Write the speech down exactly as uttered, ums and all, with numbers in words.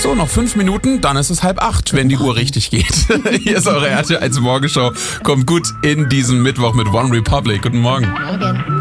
So, noch fünf Minuten, dann ist es halb acht, wenn die Uhr richtig geht. Hier ist eure R T L eins Morgenshow. Kommt gut in diesen Mittwoch mit One Republic. Guten Morgen. Morgen.